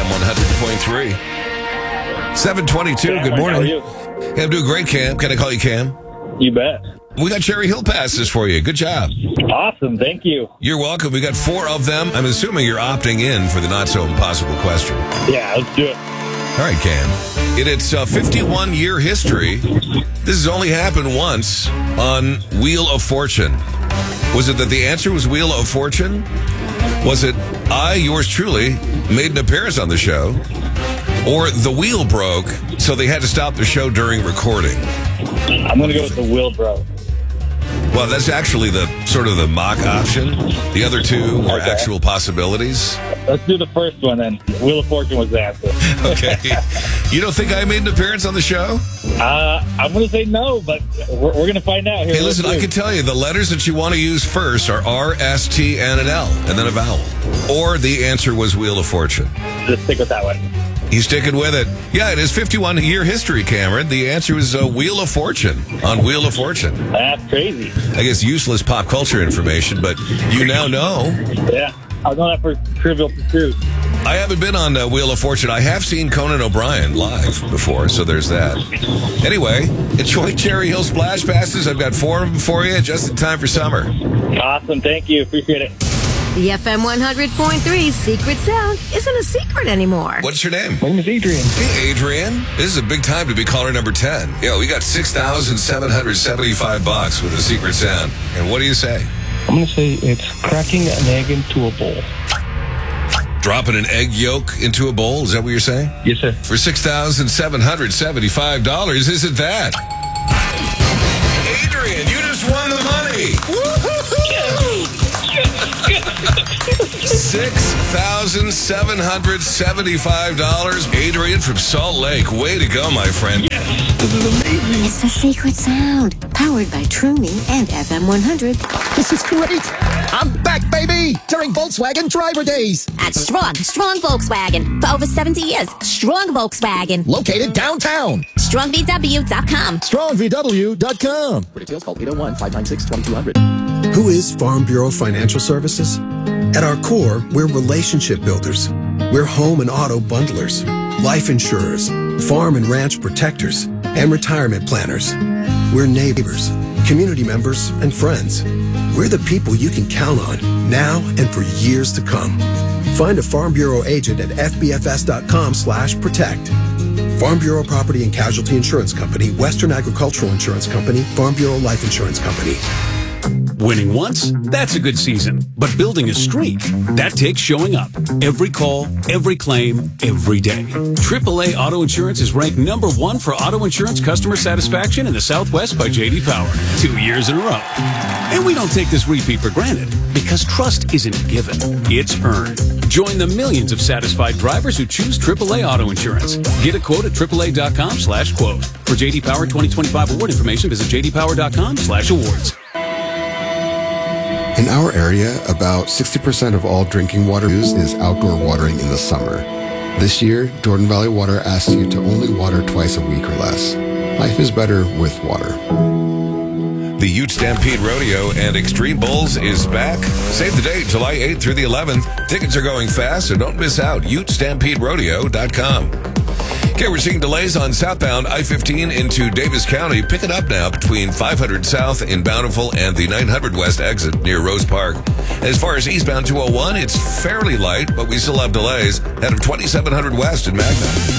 100.3. 722, Cam, good morning. How are you? Hey, I'm doing great, Cam. Can I call you Cam? You bet. We got Cherry Hill passes for you. Good job. Awesome. Thank you. You're welcome. We got 4 of them. I'm assuming you're opting in for the not-so-impossible question. Yeah, let's do it. All right, Cam. In its 51-year history, this has only happened once on Wheel of Fortune. Was it that the answer was Wheel of Fortune? Was it I, yours truly, made an appearance on the show? Or the wheel broke, so they had to stop the show during recording? I'm going to go with the wheel, bro. Well, that's actually the sort of the mock option. The other two were Okay. actual possibilities. Let's do the first one then. Wheel of Fortune was the answer. Okay. You don't think I made an appearance on the show? I'm going to say no, but we're going to find out here. Hey, listen, Let's I do can tell you the letters that you want to use first are R, S, T, and an L, and then a vowel. Or the answer was Wheel of Fortune. Just stick with that one. He's sticking with it. Yeah, it is 51-year history, Cameron. The answer was Wheel of Fortune on Wheel of Fortune. That's crazy. I guess useless pop culture information, but you now know. Yeah. I'll know that for Trivial Pursuit. I haven't been on Wheel of Fortune. I have seen Conan O'Brien live before, so there's that. Anyway, enjoy Cherry Hill Splash Passes. I've got 4 of them for you just in time for summer. Awesome. Thank you. Appreciate it. The FM 100.3 secret sound isn't a secret anymore. What's your name? My name is Adrian. Hey, Adrian. This is a big time to be caller number 10. Yo, we got $6,775 with a secret sound. And what do you say? I'm going to say it's cracking an egg into a bowl. Dropping an egg yolk into a bowl? Is that what you're saying? Yes, sir. For $6,775, isn't that? Adrian, you just won the money. $6,775. Adrian from Salt Lake. Way to go, my friend. This is amazing. It's the secret sound, powered by TrueMe and FM 100. This is great. I'm back, baby, during Volkswagen Driver Days. At Strong Volkswagen. For over 70 years, Strong Volkswagen. Located downtown. StrongVW.com. StrongVW.com. For details, call 801-596-2200. Who is Farm Bureau Financial Services? At our core, we're relationship builders. We're home and auto bundlers, life insurers, farm and ranch protectors, and retirement planners. We're neighbors, community members, and friends. We're the people you can count on now and for years to come. Find a Farm Bureau agent at fbfs.com/protect. Farm Bureau Property and Casualty Insurance Company, Western Agricultural Insurance Company, Farm Bureau Life Insurance Company. Winning once, that's a good season. But building a streak, that takes showing up. Every call, every claim, every day. AAA Auto Insurance is ranked #1 for auto insurance customer satisfaction in the Southwest by J.D. Power, 2 years in a row. And we don't take this repeat for granted, because trust isn't given, it's earned. Join the millions of satisfied drivers who choose AAA Auto Insurance. Get a quote at AAA.com/quote. For J.D. Power 2025 award information, visit JDPower.com/awards. In our area, about 60% of all drinking water used is outdoor watering in the summer. This year, Jordan Valley Water asks you to only water twice a week or less. Life is better with water. The Ute Stampede Rodeo and Extreme Bulls is back. Save the date, July 8th through the 11th. Tickets are going fast, so don't miss out. UteStampedeRodeo.com. Okay, we're seeing delays on southbound I-15 into Davis County. Pick it up now between 500 South in Bountiful and the 900 West exit near Rose Park. As far as eastbound 201, it's fairly light, but we still have delays out of 2700 West in Magna.